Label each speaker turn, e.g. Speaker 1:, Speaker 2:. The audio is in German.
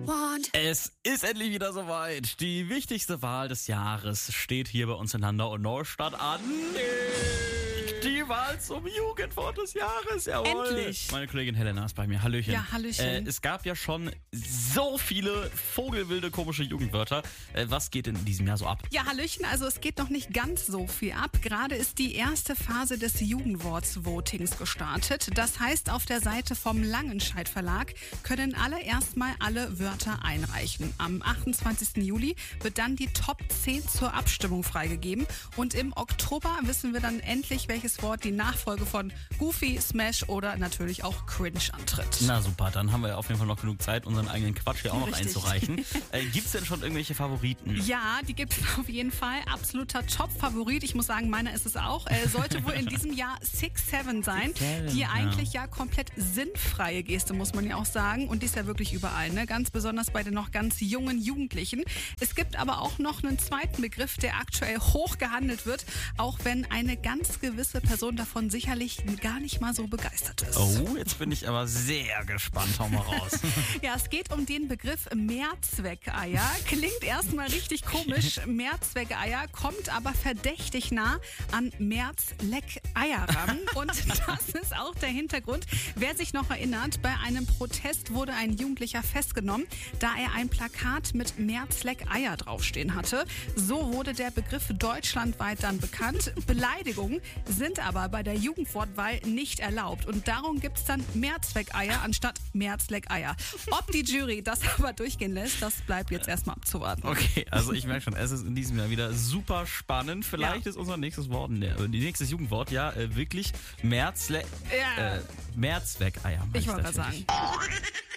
Speaker 1: want.
Speaker 2: Es ist endlich wieder soweit. Die wichtigste Wahl des Jahres steht hier bei uns in Landau und Neustadt an. Die Wahl zum Jugendwort des Jahres. Jawohl.
Speaker 1: Endlich.
Speaker 2: Meine Kollegin Helena ist bei mir. Hallöchen.
Speaker 1: Ja, hallöchen.
Speaker 2: Es gab ja schon so viele vogelwilde, komische Jugendwörter. Was geht in diesem Jahr so ab?
Speaker 1: Ja, hallöchen, also es geht noch nicht ganz so viel ab. Gerade ist die erste Phase des Jugendworts-Votings gestartet. Das heißt, auf der Seite vom Langenscheidt Verlag können alle erstmal alle Wörter einreichen. Am 28. Juli wird dann die Top 10 zur Abstimmung freigegeben. Und im Oktober wissen wir dann endlich, welches Wort die Nachfolge von Goofy, Smash oder natürlich auch Cringe antritt.
Speaker 2: Na super, dann haben wir ja auf jeden Fall noch genug Zeit, unseren eigenen Quatsch hier auch noch
Speaker 1: Richtig.
Speaker 2: einzureichen. Gibt's denn schon irgendwelche Favoriten?
Speaker 1: Ja, die gibt es auf jeden Fall. Absoluter Top-Favorit. Ich muss sagen, meiner ist es auch. Sollte wohl in diesem Jahr 6-7 sein. Die eigentlich ja komplett sinnfreie Geste, muss man ja auch sagen. Und die ist ja wirklich überall, ne? Ganz besonders bei den noch ganz jungen Jugendlichen. Es gibt aber auch noch einen zweiten Begriff, der aktuell hoch gehandelt wird, auch wenn eine ganz gewisse Person davon sicherlich gar nicht mal so begeistert ist.
Speaker 2: Oh, jetzt bin ich aber sehr gespannt. Hau mal raus.
Speaker 1: Ja, es geht um den Begriff Mehrzweckeier. Klingt erstmal richtig komisch. Mehrzweckeier kommt aber verdächtig nah an Mehrzleckeier ran. Und das ist auch der Hintergrund. Wer sich noch erinnert, bei einem Protest wurde ein Jugendlicher festgenommen, da er ein Plakat mit Mehrzleckeier draufstehen hatte. So wurde der Begriff deutschlandweit dann bekannt. Beleidigungen sind aber bei der Jugendwortwahl nicht erlaubt. Und darum gibt es dann Mehrzweckeier anstatt Mehrzleckeier. Ob die Jury das aber durchgehen lässt, das bleibt jetzt erstmal abzuwarten.
Speaker 2: Okay, also ich merke schon, es ist in diesem Jahr wieder super spannend. Vielleicht ist unser nächstes Wort, nächstes Jugendwort, wirklich Mehrzweckeier.
Speaker 1: Ich wollte gerade sagen.